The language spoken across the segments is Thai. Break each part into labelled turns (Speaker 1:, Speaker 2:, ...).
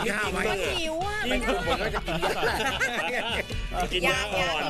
Speaker 1: ข้าวไหม
Speaker 2: หิวอ่ะ
Speaker 1: ไม่ถูกผมก็จะกินยา
Speaker 3: กินยาอ่อน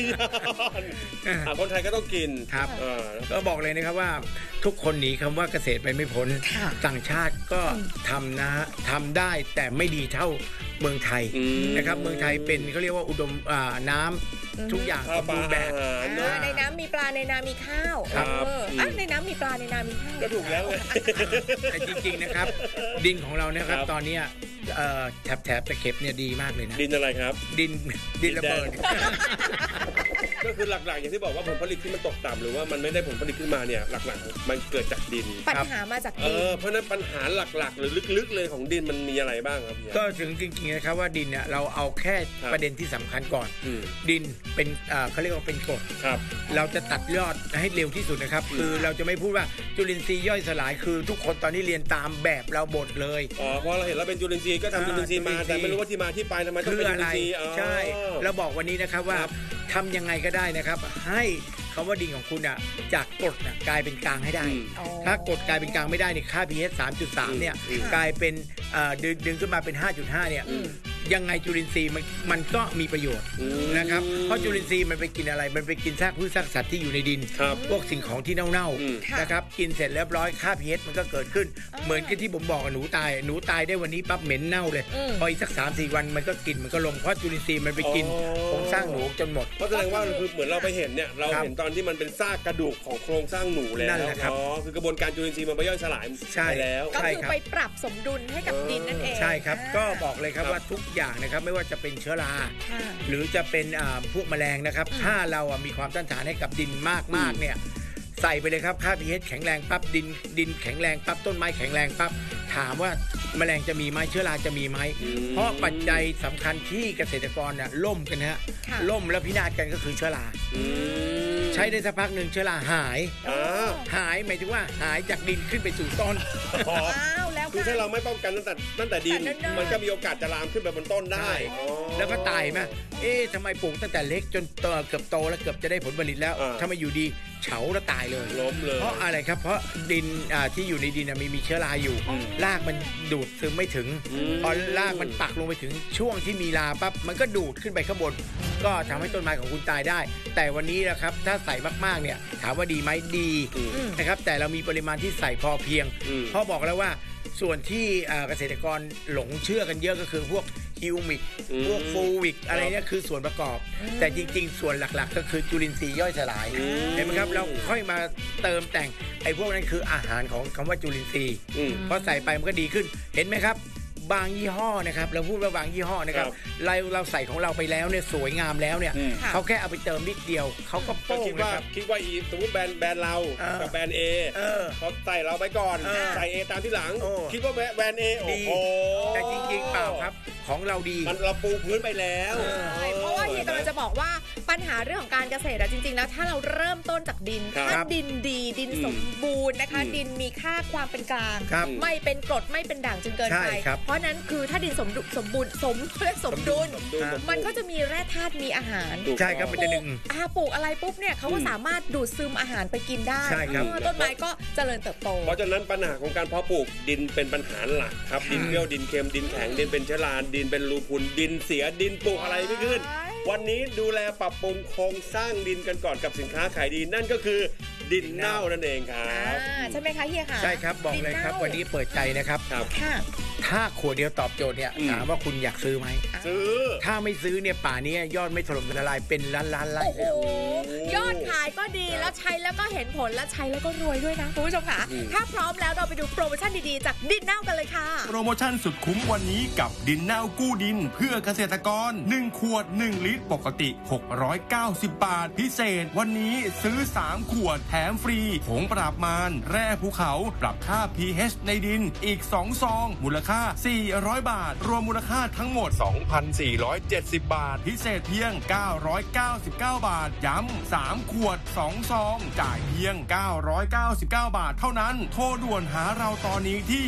Speaker 3: คนไทยก็ต้องกิน
Speaker 1: ครับก็บอกเลยนะครับว่าทุกคนหนีคำว่าเกษตรไปไม่พ้นต่างชาติก็ทำได้แต่ไม่ดีเท่าเมืองไทยนะครับเมืองไทยเป็นเขาเรียกว่าอุดมน้ำทุกอย่างสมบูรณ์แบบ
Speaker 2: ในน้ำมีปลาในนามีข้าวในน้ำมีปลาในนามีข้าว
Speaker 3: ก็ถูกแล้ว
Speaker 1: แต่จริงๆนะครับดินของเราเนี่ยครับตอนนี้แถบตะเข็บเนี่ยดีมากเลยนะ
Speaker 3: ดินอะไรครับ
Speaker 1: ดินระเบิด
Speaker 3: ก็คือหลักๆอย่างที่บอกว่าผลผลิตที่มันตกต่ำหรือว่ามันไม่ได้ผลผลิตขึ้นมาเนี่ยหลักๆมันเกิดจากดิน
Speaker 2: ปัญหามาจากดิน
Speaker 3: เพราะนั้นปัญหาหลักๆหรือลึกๆเลยของดินมันมีอะไรบ้างครับ
Speaker 1: ก็ถึงจริงๆนะครับว่าดินเนี่ยเราเอาแค่ประเด็นที่สำคัญก่อนดินเป็นเขาเรียกว่าเป็นกรดเราจะตัดยอดให้เร็วที่สุดนะครับคือเราจะไม่พูดว่าจุลินทรีย์ย่อยสลายคือทุกคนตอนนี้เรียนตามแบบเราหมดเลย
Speaker 3: เพราะเราเห็นเราเป็นจุลินทรีย์ก็ทำจุลินทรีย์มาแต่ไม่รู้ว่าที่มาที่ไปทำไมต้องเป็นจุลินทรีย์
Speaker 1: ใช่เราบอกวันนี้นะครับว่าทำยังไงก็ได้นะครับให้คำว่าดินของคุณอ่ะจากกรดกลายเป็นกลางให้ได้ถ้ากรดกลายเป็นกลางไม่ได้เนี่ยค่า pH 3.3 เนี่ยกลายเป็นดึงขึ้นมาเป็น 5.5 เนี่ยยังไงจุลินทรีย์มันก็มีประโยชน์นะครับเพราะจุลินทรีย์มันไปกินอะไรมันไปกินซากพืชซากสัตว์ที่อยู่ในดินพวกสิ่งของที่เน่าๆนะครับกินเสร็จเรียบร้อยค่า pH มันก็เกิดขึ้นเหมือนกับที่ผมบอกหนูตายได้วันนี้ปั๊บเหม็นเน่าเลยพออีกสัก 3-4 วันมันก็กินมันก็ลงเพราะจุลินทรีย์มันไปกินโครงสร้างหนูจนหมด
Speaker 3: เพราะแสดงว่าคือเหมือนเราไปเห็นเนี่ยเราเห็นตอนที่มันเป็นซากกระดูกของโครงสร้างหนูแล้วคือกระบวนการจุลินทรีย์มันไปย่อยสลายแล้ว
Speaker 2: ก็คือไปปรับสมดุลให้กับดินนั่นเอง
Speaker 1: ใช่ครับก็บอกเลยครับว่าทุกอย่างนะครับไม่ว่าจะเป็นเชื้อราหรือจะเป็นพวกแมลงนะครับถ้าเรามีความต้านทานให้กับดินมากๆเนี่ยใส่ไปเลยครับค่า pH แข็งแรงปั๊บดินแข็งแรงปั๊บต้นไม้แข็งแรงปั๊บถามว่าแมลงจะมีไหมเชื้อราจะมีไหมเพราะปัจจัยสำคัญที่เกษตรกรเนี่ยล่มกันฮะล่มแล้วพินาศกันก็คือเชื้อราใช้ได้สักพักหนึ่งเชื้อราหายหมายถึงว่าหายจากดินขึ้นไปสู่ต้น
Speaker 3: คือถ้าเราไม่ป้องกันตั้งแต่ดินมันก็มีโอกาสจะลามขึ้นไปบนต้นได้
Speaker 1: แล้วก็ตายไหมทำไมปลูกตั้งแต่เล็กจนเกือบโตแล้วเกือบจะได้ผลผลิตแล้วทำไมอยู่ดีเฉาแล้วตายเลย
Speaker 3: ล้มเลย
Speaker 1: เพราะอะไรครับเพราะดินที่อยู่ในดินมีเชื้อราอยู่รากมันดูดซึมไม่ถึงพอรากมันปักลงไปถึงช่วงที่มีราปั๊บมันก็ดูดขึ้นไปข้างบนก็ทำให้ต้นไม้ของคุณตายได้แต่วันนี้นะครับถ้าใส่มากๆเนี่ยถามว่าดีไหมดีนะครับแต่เรามีปริมาณที่ใส่พอเพียงเพราะบอกแล้วว่าส่วนที่เกษตรกรหลงเชื่อกันเยอะก็คือพวกฮิวมิกพวกฟูวิกอะไรเนี่ยคือส่วนประกอบแต่จริงๆส่วนหลักๆก็คือจุลินทรีย์ย่อยสลายเห็นไหมครับเราค่อยมาเติมแต่งไอ้พวกนั้นคืออาหารของคำว่าจุลินทรีย์พอใส่ไปมันก็ดีขึ้นเห็นไหมครับบางยี่ห้อนะครับเราพูดว่าบางยี่ห้อนะครับเราใส่ของเราไปแล้วเนี่ยสวยงามแล้วเนี่ยเขาแค่เอาไปเติมนิดเดียวเขาก็โป้งนะครับ
Speaker 3: คิดว่าสมมติแบรนด์เรากับแบรนด์ A เขาใส่เราไปก่อนใส่ A ตามที่หลังคิดว่าแบรนด์ A โอ้โห
Speaker 1: แต่จริงๆเปล่าครับของเราดี
Speaker 3: มันเราปูพื้นไปแล้ว
Speaker 2: เพราะว่าที่กำลังจะบอกว่าปัญหาเรื่องของการเกษตรจริงๆแล้วถ้าเราเริ่มต้นจากดินถ้าดินดีดินสมบูรณ์นะคะดินมีค่าความเป็นกลางไม่เป็นกรดไม่เป็นด่างจนเกินไปเพราะนั้นคือถ้าดินสมดุลมันก็จะมีแร่ธาตุมีอาหาร
Speaker 1: ใช่ครับมันจะดึง
Speaker 2: ปลูกอะไรปุ๊บเนี่ยเขาก็สามารถดูดซึมอาหารไปกินได้ต้นไม้ก็เจริญเติบโต
Speaker 3: เพราะฉะนั้นปัญหาของการเพาะปลูกดินเป็นปัญหาหลักครับดินเปรี้ยวดินเค็มดินแข็งดินเป็นเชื้อราดินเป็นรูพุนดินเสียดินปลูกอะไรไม่ขึ้นวันนี้ดูแลปรับปรุงโครงสร้างดินกันก่อนกับสินค้าขายดีนั่นก็คือดินเน่านั่นเองครับ
Speaker 2: ใช่ไหมคะเฮียค่ะ
Speaker 1: ใช่ครับบอกเลยครับวันนี้เปิดใจนะครับ
Speaker 2: ค่ะ
Speaker 1: ถ้าขวดเดียวตอบโจทย์เนี่ยถามว่าคุณอยากซื้อไหม
Speaker 3: ซื้อ
Speaker 1: ถ้าไม่ซื้อเนี่ยป่านี้ยอดไม่ถล่มทลายเป็นล้านไร่
Speaker 2: ยอดขายก็ดีแล้วใช้แล้วก็เห็นผลแล้วใช้แล้วก็รวยด้วยนะคุณผู้ชมค่ะถ้าพร้อมแล้วเราไปดูโปรโมชั่นดีๆจากดินเน่ากันเลยค่ะ
Speaker 4: โปรโมชั่นสุดคุ้มวันนี้กับดินเน่ากู้ดินเพื่อเกษตรกร1ขวด1ลิตรปกติ690 บาทพิเศษวันนี้ซื้อ3ขวดแถมฟรีผงปราบมารแร่ภูเขาปรับค่า pH ในดินอีก2ซองมูลค่า400 บาทรวมมูลค่าทั้งหมด 2,470 บาทพิเศษเพียง999 บาทย้ำ3ขวด2ซองจ่ายเพียง999 บาทเท่านั้นโทรด่วนหาเราตอนนี้ที่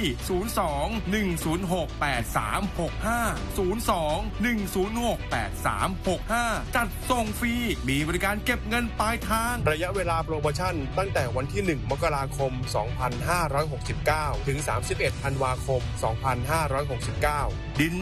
Speaker 4: 02-106-8365 จัดส่งฟรีมีบริการเก็บเงินปลายทาง
Speaker 3: ระยะเวลาโปรโมชั่นตั้งแต่วันที่1มกราคม2569ถึง31ธันวาคม2569ดิน